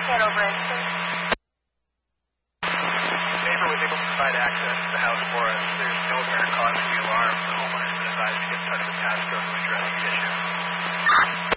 Hanover Edison. Neighbor was able to provide access to the house for us. There's no apparent cause for the alarm. The homeowner has been advised to get in touch with Pasco to address the issue.